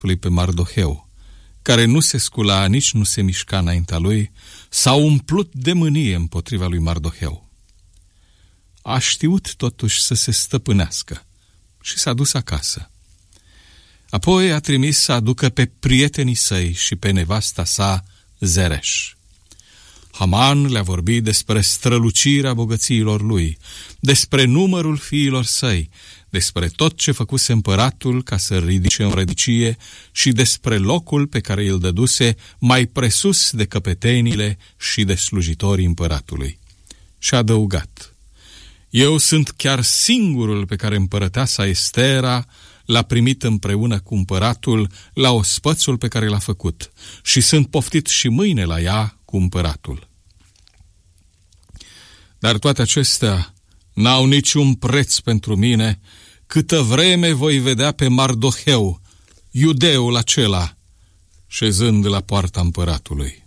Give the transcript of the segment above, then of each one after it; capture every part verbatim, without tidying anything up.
pe Mardoheu, care nu se scula, nici nu se mișca înaintea lui, s-a umplut de mânie împotriva lui Mardoheu. A știut totuși să se stăpânească și s-a dus acasă. Apoi a trimis să aducă pe prietenii săi și pe nevasta sa Zereș. Haman le-a vorbit despre strălucirea bogățiilor lui, despre numărul fiilor săi, despre tot ce făcuse împăratul ca să ridice în rădicie și despre locul pe care îl dăduse mai presus de căpetenile și de slujitorii împăratului. Și a adăugat: eu sunt chiar singurul pe care împărăteasa Estera l-a primit împreună cu împăratul la ospățul pe care l-a făcut și sunt poftit și mâine la ea cu împăratul. Dar toate acestea n-au niciun preț pentru mine câtă vreme voi vedea pe Mardoheu, iudeul acela, șezând la poarta împăratului.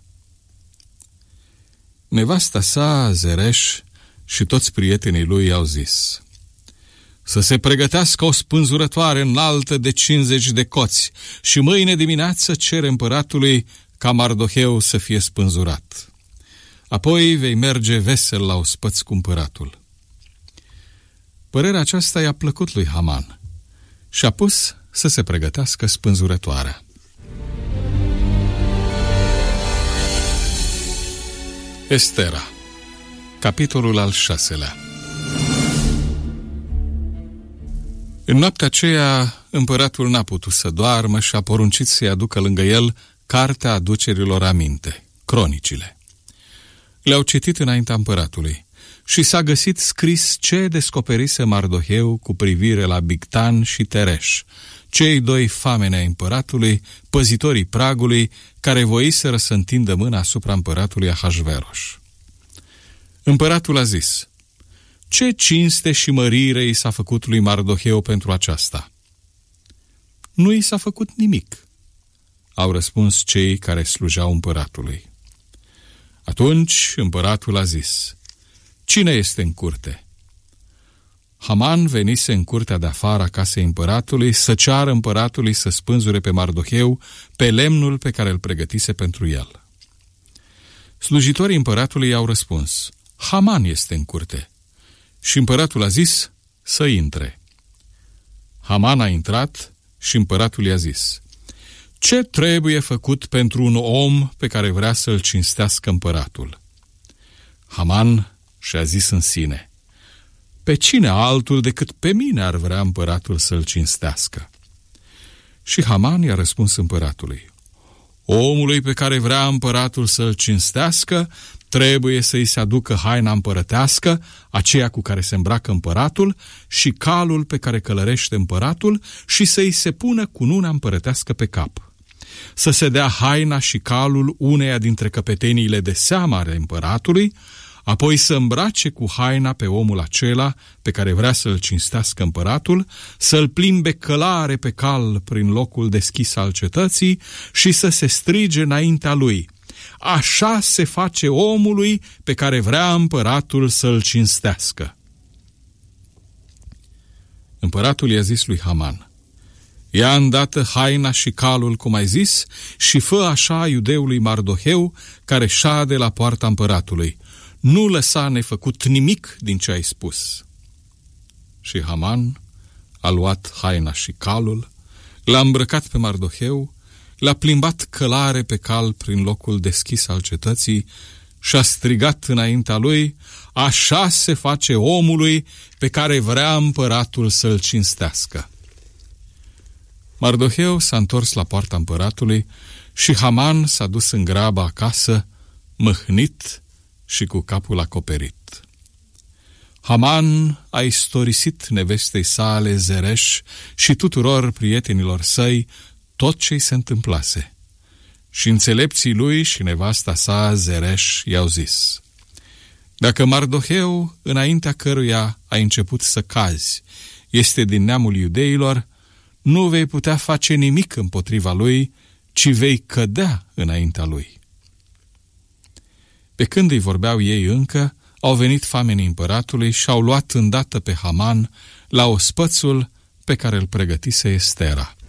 Nevasta sa, Zereș, și toți prietenii lui i-au zis: să se pregătească o spânzurătoare înaltă de cincizeci de coți și mâine dimineață cere împăratului ca Mardoheu să fie spânzurat. Apoi vei merge vesel la ospăț cu împăratul. Părerea aceasta i-a plăcut lui Haman și a pus să se pregătească spânzurătoarea. Estera, capitolul al șaselea. În noaptea aceea, împăratul n-a putut să doarmă și a poruncit să-i aducă lângă el cartea aducerilor aminte, cronicile. Le-au citit înaintea împăratului și s-a găsit scris ce descoperise Mardoheu cu privire la Bigtan și Tereș, cei doi fameni ai împăratului, păzitorii pragului, care voiseră să întindă mâna asupra împăratului Ahasveros. Împăratul a zis: ce cinste și mărire i s-a făcut lui Mardoheu pentru aceasta? Nu i s-a făcut nimic, au răspuns cei care slujeau împăratului. Atunci împăratul a zis: cine este în curte? Haman venise în curtea de afară a casei împăratului să ceară împăratului să spânzure pe Mardoheu pe lemnul pe care îl pregătise pentru el. Slujitorii împăratului i-au răspuns: Haman este în curte. Și împăratul a zis să intre. Haman a intrat și împăratul i-a zis: ce trebuie făcut pentru un om pe care vrea să-l cinstească împăratul? Haman și-a zis în sine: pe cine altul decât pe mine ar vrea împăratul să-l cinstească? Și Haman i-a răspuns împăratului: omului pe care vrea împăratul să-l cinstească trebuie să-i se aducă haina împărătească, aceea cu care se îmbracă împăratul, și calul pe care călărește împăratul, și să-i se pună cununa împărătească pe cap. Să se dea haina și calul uneia dintre căpeteniile de seamă ale împăratului, apoi să îmbrace cu haina pe omul acela pe care vrea să-l cinstească împăratul, să-l plimbe călare pe cal prin locul deschis al cetății și să se strige înaintea lui: așa se face omului pe care vrea împăratul să-l cinstească. Împăratul i-a zis lui Haman: ia îndată haina și calul, cum ai zis, și fă așa iudeului Mardoheu, care șade la poarta împăratului. Nu lăsa nefăcut nimic din ce ai spus. Și Haman a luat haina și calul, l-a îmbrăcat pe Mardoheu, l-a plimbat călare pe cal prin locul deschis al cetății și a strigat înaintea lui: așa se face omului pe care vrea împăratul să-l cinstească. Mardoheu s-a întors la poarta împăratului și Haman s-a dus în grabă acasă, mâhnit și cu capul acoperit. Haman a istorisit nevestei sale Zereș și tuturor prietenilor săi tot ce-i se întâmplase. Și înțelepții lui și nevasta sa Zereș i-au zis: dacă Mardoheu, înaintea căruia ai început să cazi, este din neamul iudeilor, nu vei putea face nimic împotriva lui, ci vei cădea înaintea lui. Pe când îi vorbeau ei încă, au venit famenii împăratului și au luat îndată pe Haman la ospățul pe care îl pregătise Estera.